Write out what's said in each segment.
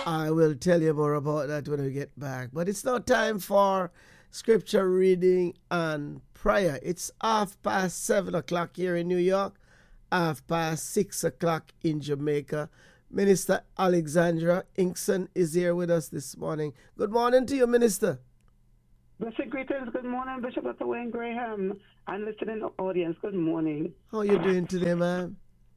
I will tell you more about that when we get back. But it's now time for scripture reading and prayer. It's 7:30 here in New York, 6:30 in Jamaica. Minister Alexandra Inkson is here with us this morning. Good morning to you, Minister. Blessed greetings. Good morning, Bishop Dr. Wayne Graham and listening audience. Good morning. How are you doing today, ma'am?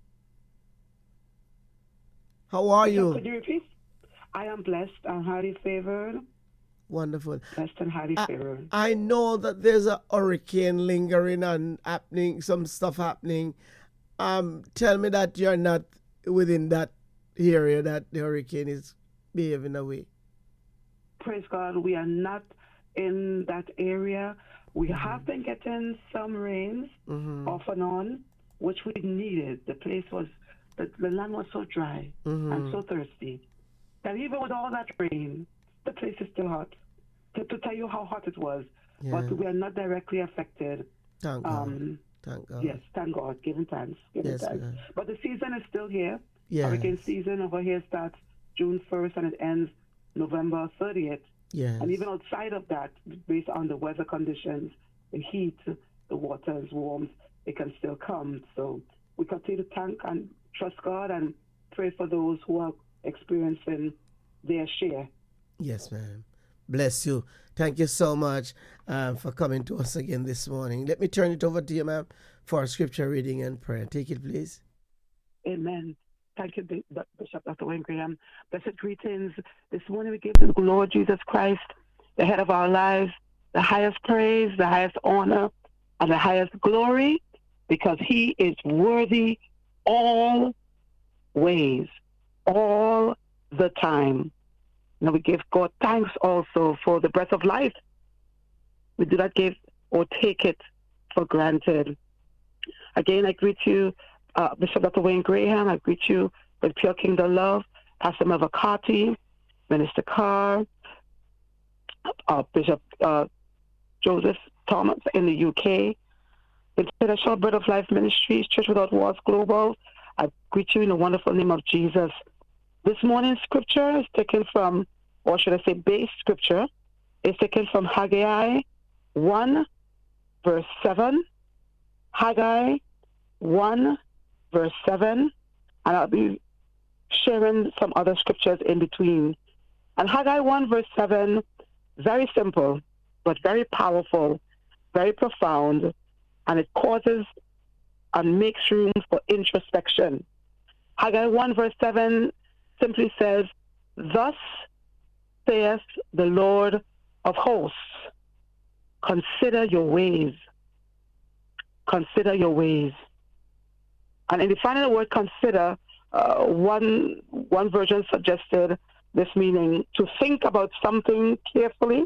How are Bishop, you? could you repeat? I am blessed and highly favored. Wonderful. Blessed and highly favored. I know that there's a hurricane lingering and happening, some stuff happening. Tell me that you're not within that area that the hurricane is behaving away. Praise God, we are not in that area. We have been getting some rains off and on, which we needed. The land was so dry and so thirsty that even with all that rain, the place is still hot. To tell you how hot it was, but we are not directly affected. Thank God. Thank God. Yes, thank God. Giving thanks. Giving thanks. Ma'am. But the season is still here. Yes. Hurricane season over here starts June 1st and it ends November 30th. Yes. And even outside of that, based on the weather conditions, the heat, the water is warm, it can still come. So we continue to thank and trust God and pray for those who are experiencing their share. Yes, ma'am. Bless you. Thank you so much for coming to us again this morning. Let me turn it over to you, ma'am, for scripture reading and prayer. Take it, please. Amen. Thank you, Bishop Dr. Wayne Graham. Blessed greetings. This morning we give to the Lord Jesus Christ, the head of our lives, the highest praise, the highest honor, and the highest glory, because he is worthy all ways, all the time. Now we give God thanks also for the breath of life. We do not give or take it for granted. Again, I greet you, Bishop Dr. Wayne Graham. I greet you with pure kingdom love. Pastor Mavakati, Minister Carr, Bishop Joseph Thomas in the UK, International Bread of Life Ministries, Church Without Walls Global. I greet you in the wonderful name of Jesus. This morning's scripture is taken from, or should I say base scripture, is taken from Haggai 1, verse 7. Haggai 1, verse 7. And I'll be sharing some other scriptures in between. And Haggai 1, verse 7, very simple, but very powerful, very profound, and it causes and makes room for introspection. Haggai 1, verse 7 simply says, "Thus saith the Lord of hosts, consider your ways. Consider your ways." And in defining the word consider, one version suggested this meaning: to think about something carefully,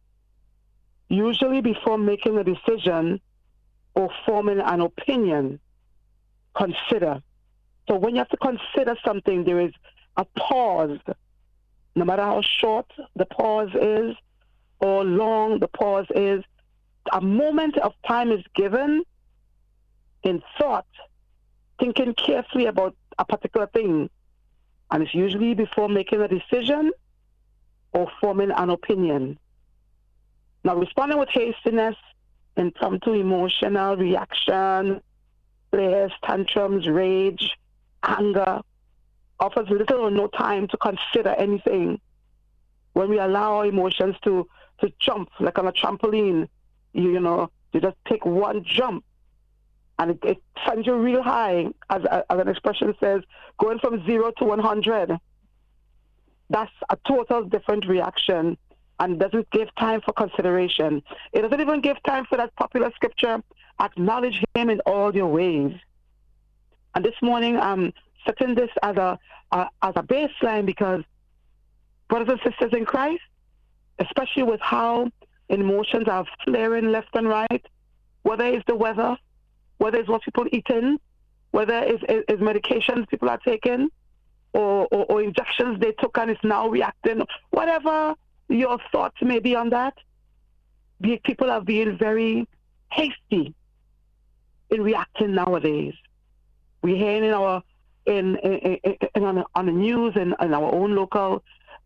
usually before making a decision or forming an opinion. Consider. So when you have to consider something, there is a pause. No matter how short the pause is or long the pause is, a moment of time is given in thought, thinking carefully about a particular thing. And it's usually before making a decision or forming an opinion. Now, responding with hastiness, impromptu emotional reaction, flares, tantrums, rage, anger, offers little or no time to consider anything. When we allow our emotions to jump like on a trampoline, you just take one jump and it sends you real high, as an expression says, going from 0 to 100. That's a total different reaction and doesn't give time for consideration. It doesn't even give time for that popular scripture, acknowledge him in all your ways. And this morning, I'm setting this as a baseline because, brothers and sisters in Christ, especially with how emotions are flaring left and right, whether it's the weather, whether it's what people eating, whether it's medications people are taking, or injections they took and it's now reacting, whatever your thoughts may be on that, people are being very hasty in reacting nowadays. We're hearing on the news and in our own local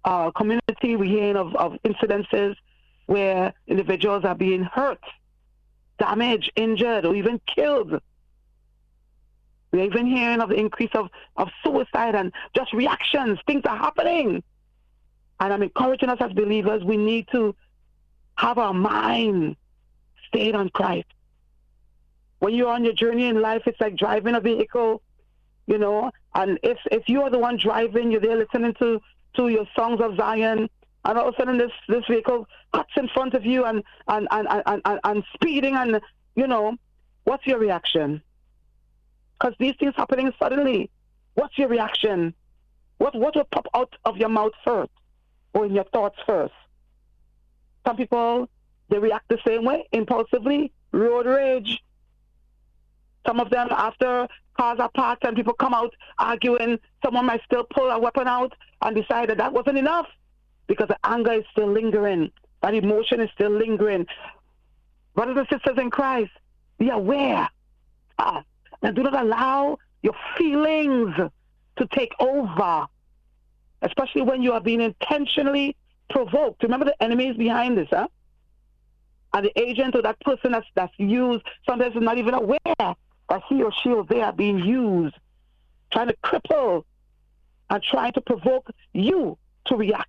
community, we're hearing of incidences where individuals are being hurt, damaged, injured, or even killed. We're even hearing of the increase of suicide and just reactions. Things are happening. And I'm encouraging us as believers, we need to have our mind stayed on Christ. When you're on your journey in life, it's like driving a vehicle, you know, and if you are the one driving, you're there listening to your songs of Zion, and all of a sudden this vehicle cuts in front of you and speeding, and, you know, what's your reaction? Because these things happening suddenly. What's your reaction? What will pop out of your mouth first, or in your thoughts first? Some people, they react the same way, impulsively, road rage. Some of them, after cars are parked and people come out arguing, someone might still pull a weapon out and decide that wasn't enough because the anger is still lingering. That emotion is still lingering. Brothers and sisters in Christ, be aware. And do not allow your feelings to take over, especially when you are being intentionally provoked. Remember, the enemy is behind this, huh? And the agent or that person that's used sometimes is not even aware that he or she or they are being used, trying to cripple and trying to provoke you to react.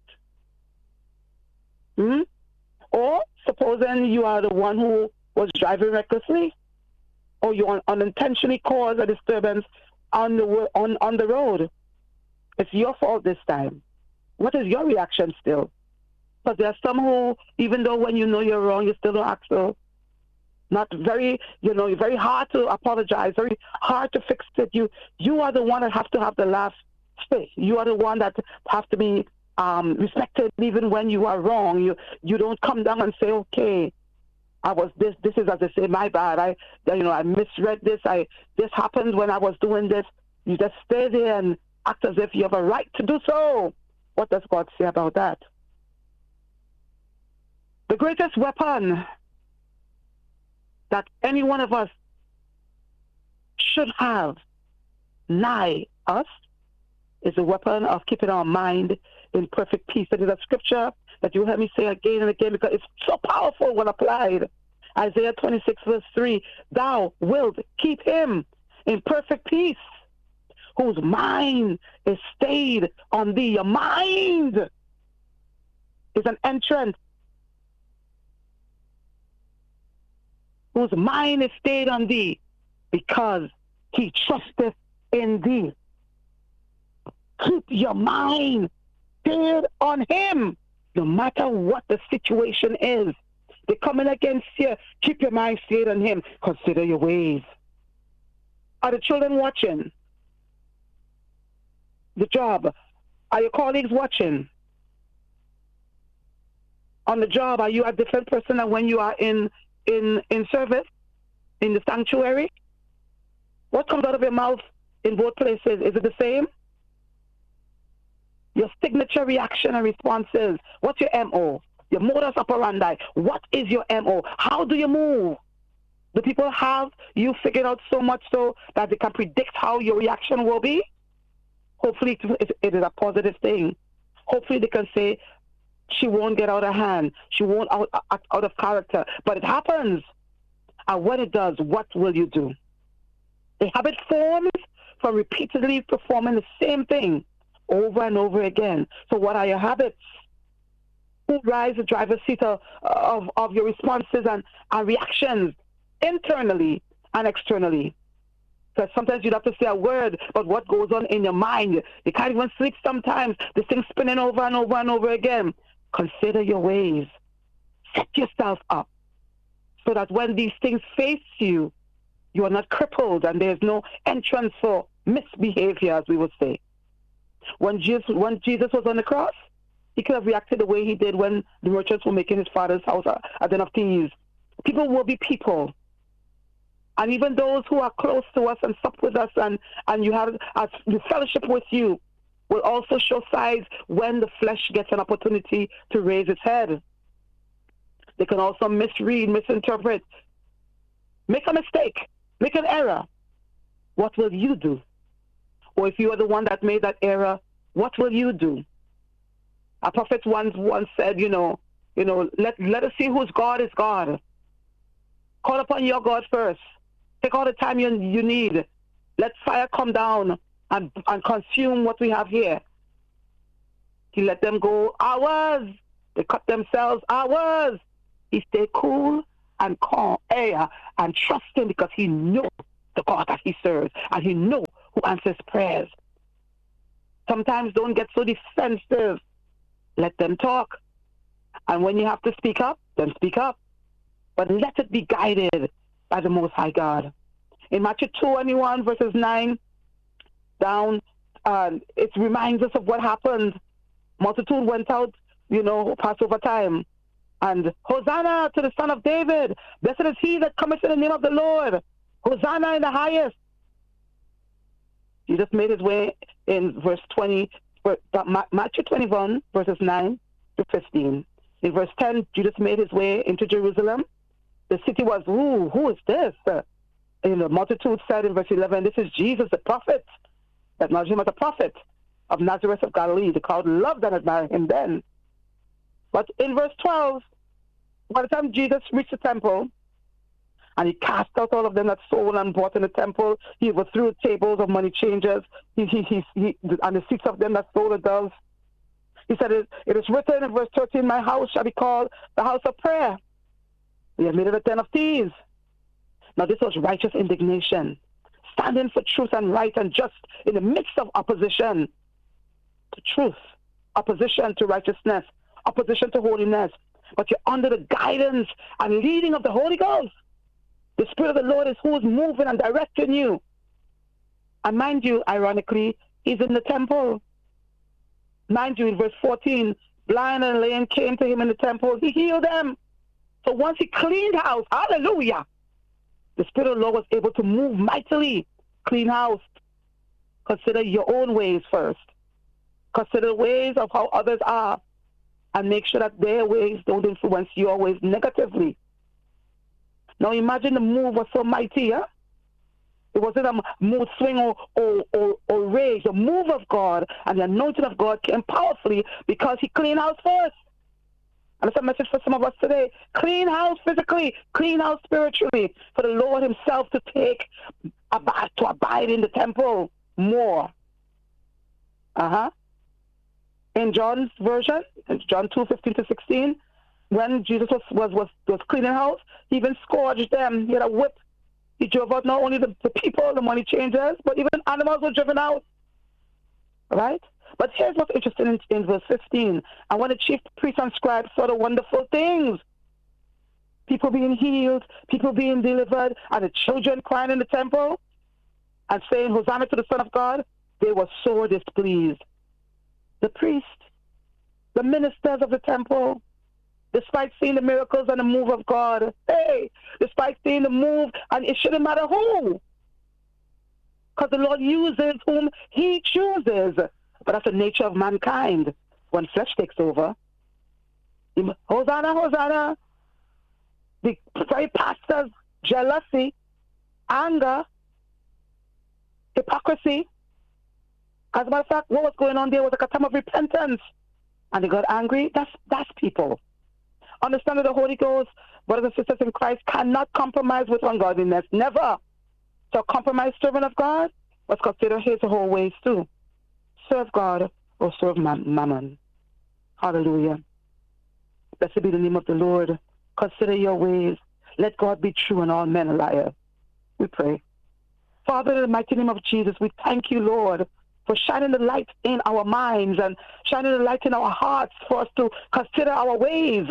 Or supposing you are the one who was driving recklessly, or you unintentionally caused a disturbance on the road. It's your fault this time. What is your reaction still? Because there are some who, even though when you know you're wrong, you still don't act so. Not very, very hard to apologize, very hard to fix it. You are the one that has to have the last say. You are the one that has to be respected even when you are wrong. You don't come down and say, okay, I was this is, as they say, my bad. I misread this. This happened when I was doing this. You just stay there and act as if you have a right to do so. What does God say about that? The greatest weapon that any one of us should have nigh us is the weapon of keeping our mind in perfect peace. That is a scripture that you heard me say again and again because it's so powerful when applied. Isaiah 26 verse 3, thou wilt keep him in perfect peace, whose mind is stayed on thee. Your mind is an entrance. Whose mind is stayed on thee, because he trusteth in thee. Keep your mind stayed on him, no matter what the situation is. They're coming against you. Keep your mind stayed on him. Consider your ways. Are the children watching? The job. Are your colleagues watching? On the job, are you a different person than when you are in service, in the sanctuary? What comes out of your mouth in both places? Is it the same? Your signature reaction and responses. What's your MO? Your modus operandi. What is your MO? How do you move? Do people have you figured out so much so that they can predict how your reaction will be? Hopefully it is a positive thing. Hopefully they can say, she won't get out of hand. She won't act out of character. But it happens. And when it does, what will you do? A habit forms from repeatedly performing the same thing over and over again. So what are your habits? Who rides the driver's seat of your responses and reactions internally and externally? Because sometimes you'd have to say a word, but what goes on in your mind? You can't even sleep sometimes. The thing's spinning over and over and over again. Consider your ways. Set yourself up so that when these things face you, you are not crippled and there's no entrance for misbehavior, as we would say. When Jesus was on the cross, he could have reacted the way he did when the merchants were making his father's house a den of thieves. People will be people. And even those who are close to us and sup with us and you have the fellowship with you will also show signs when the flesh gets an opportunity to raise its head. They can also misread, misinterpret, make a mistake, make an error. What will you do? Or if you are the one that made that error, what will you do? A prophet once said, let us see whose God is God. Call upon your God first. Take all the time you need. Let fire come down and consume what we have here. He let them go hours. They cut themselves hours. He stayed cool and calm and trust him because he knew the God that he serves and he knew who answers prayers. Sometimes don't get so defensive. Let them talk. And when you have to speak up, then speak up. But let it be guided by the Most High God. In Matthew 21, verses 9 down, it reminds us of what happened. Multitude went out, Passover time. And Hosanna to the Son of David. Blessed is he that cometh in the name of the Lord. Hosanna in the highest. Jesus made his way in verse 20, Matthew 21, verses 9 to 15. In verse 10, Jesus made his way into Jerusalem. The city was, who is this? The multitude said in verse 11, this is Jesus, the prophet. That acknowledged him as a prophet of Nazareth of Galilee. The crowd loved and admired him then. But in verse 12, by the time Jesus reached the temple, and he cast out all of them that sold and bought in the temple, he overthrew the tables of money changers, and the seats of them that sold the doves. He said, it is written in verse 13, my house shall be called the house of prayer. He has made it a den of thieves. Now this was righteous indignation, standing for truth and right and just in the midst of opposition to truth, opposition to righteousness, opposition to holiness. But you're under the guidance and leading of the Holy Ghost. The Spirit of the Lord is who is moving and directing you. And mind you, ironically, he's in the temple. Mind you, in verse 14, blind and lame came to him in the temple. He healed them. So once he cleaned house, hallelujah, the Spirit of the Lord was able to move mightily. Clean house. Consider your own ways first. Consider the ways of how others are. And make sure that their ways don't influence your ways negatively. Now imagine the move was so mighty, huh? It wasn't a mood swing or rage. The move of God and the anointing of God came powerfully because he cleaned house first. And that's a message for some of us today. Clean house physically, clean house spiritually, for the Lord himself to abide in the temple more. In John's version, in John 2:15-16, when Jesus was cleaning house, he even scourged them. He had a whip. He drove out not only the people, the money changers, but even animals were driven out. Right? But here's what's interesting in verse 15. And when the chief priests and scribes saw the wonderful things, people being healed, people being delivered, and the children crying in the temple and saying, Hosanna to the Son of God, they were so displeased. The priests, the ministers of the temple, despite seeing the miracles and the move of God, despite seeing the move, and it shouldn't matter who, because the Lord uses whom he chooses. But that's the nature of mankind when flesh takes over. Hosanna, Hosanna. The very pastors, jealousy, anger, hypocrisy. As a matter of fact, what was going on there was like a time of repentance. And they got angry. That's people. Understand that the Holy Ghost, brothers and sisters in Christ, cannot compromise with ungodliness. Never. So a compromised servant of God must consider his whole ways too. Serve God or serve mammon. Hallelujah. Blessed be the name of the Lord. Consider your ways. Let God be true and all men a liar. We pray. Father, in the mighty name of Jesus, we thank you, Lord, for shining the light in our minds and shining the light in our hearts for us to consider our ways.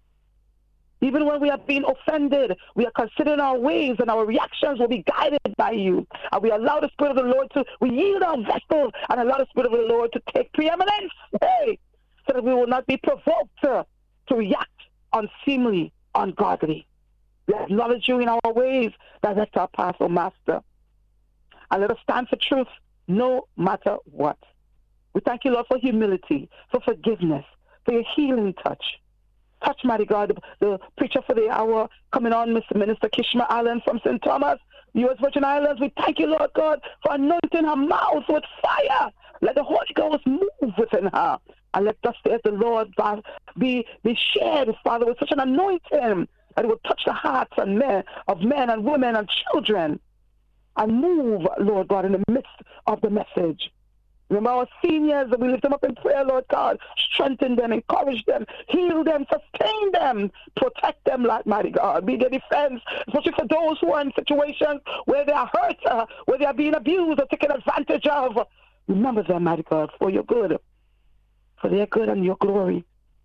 Even when we are being offended, we are considering our ways and our reactions will be guided by you. And we allow the Spirit of the Lord we yield our vessels and allow the Spirit of the Lord to take preeminence, so that we will not be provoked to react unseemly, ungodly. We acknowledge you in our ways, direct our path, O Master. And let us stand for truth no matter what. We thank you, Lord, for humility, for forgiveness, for your healing touch. Touch, mighty God, the preacher for the hour coming on, Mr. Minister Kishma Allen from St. Thomas, U.S. Virgin Islands. We thank you, Lord God, for anointing her mouth with fire. Let the Holy Ghost move within her And let us, as the Lord, God, be shared, Father, with such an anointing that it will touch the hearts of men and women and children and move, Lord God, in the midst of the message. Remember our seniors, we lift them up in prayer, Lord God. Strengthen them, encourage them, heal them, sustain them, protect them, like mighty God. Be their defense, especially for those who are in situations where they are hurt, where they are being abused or taken advantage of. Remember them, mighty God, for your good, for their good and your glory.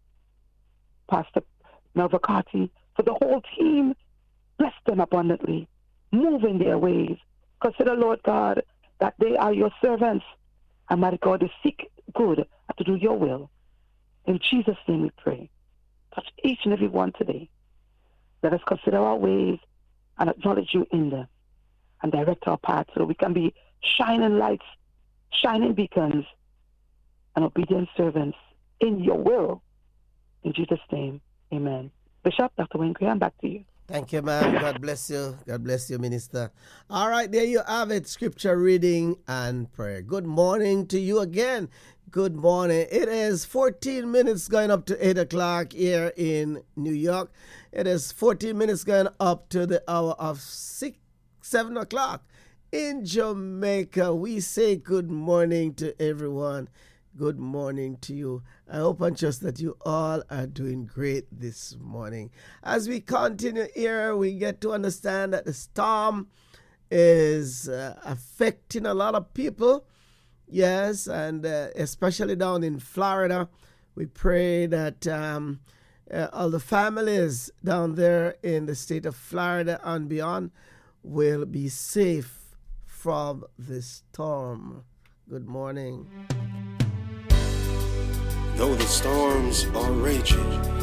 Pastor Melvacati, for the whole team, bless them abundantly. Move in their ways. Consider, Lord God, that they are your servants. And mighty God, to seek good and to do your will. In Jesus' name we pray. Touch each and every one today. Let us consider our ways and acknowledge you in them. And direct our path so that we can be shining lights, shining beacons, and obedient servants in your will. In Jesus' name, amen. Bishop, Dr. Wayne Graham, back to you. Thank you, ma'am. God bless you. God bless you, Minister. All right, there you have it. Scripture reading and prayer. Good morning to you again. Good morning. It is 14 minutes going up to 8 o'clock here in New York. It is 14 minutes going up to the hour of 7 o'clock in Jamaica. We say good morning to everyone. Good morning to you. I hope and trust that you all are doing great this morning. As we continue here, we get to understand that the storm is affecting a lot of people. Yes, and especially down in Florida. We pray that all the families down there in the state of Florida and beyond will be safe from this storm. Good morning. Though the storms are raging